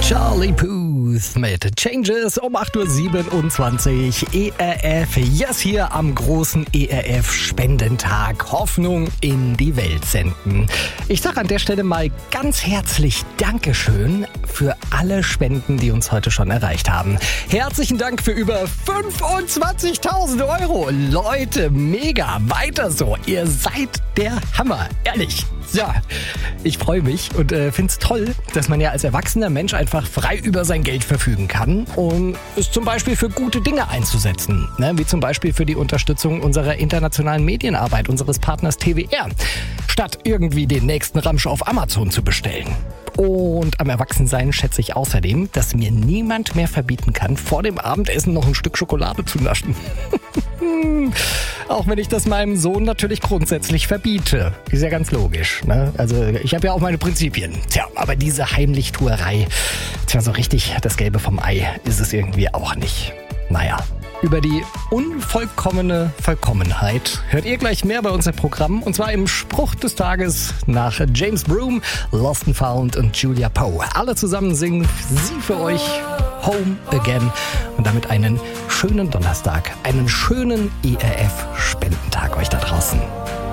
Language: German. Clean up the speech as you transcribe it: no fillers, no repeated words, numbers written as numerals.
Charlie Puth mit Changes um 8.27 Uhr. ERF, yes, hier am großen ERF-Spendentag. Hoffnung in die Welt senden. Ich sage an der Stelle mal ganz herzlich Dankeschön für alle Spenden, die uns heute schon erreicht haben. Herzlichen Dank für über 25.000 Euro. Leute, mega, weiter so. Ihr seid der Hammer, ehrlich. Ja, ich freue mich und finde es toll, dass man ja als erwachsener Mensch einfach frei über sein Geld verfügen kann, um es zum Beispiel für gute Dinge einzusetzen. Ne? Wie zum Beispiel für die Unterstützung unserer internationalen Medienarbeit, unseres Partners TWR, statt irgendwie den nächsten Ramsch auf Amazon zu bestellen. Und am Erwachsensein schätze ich außerdem, dass mir niemand mehr verbieten kann, vor dem Abendessen noch ein Stück Schokolade zu naschen. Auch wenn ich das meinem Sohn natürlich grundsätzlich verbiete. Ist ja ganz logisch, ne? Also ich habe ja auch meine Prinzipien. Tja, aber diese Heimlichtuerei, so richtig das Gelbe vom Ei ist es irgendwie auch nicht. Naja. Über die unvollkommene Vollkommenheit hört ihr gleich mehr bei unserem Programm. Und zwar im Spruch des Tages nach James Broome, Lost and Found und Julia Poe. Alle zusammen singen sie für euch Home Again. Und damit einen schönen Donnerstag, einen schönen ERF-Spendentag euch da draußen.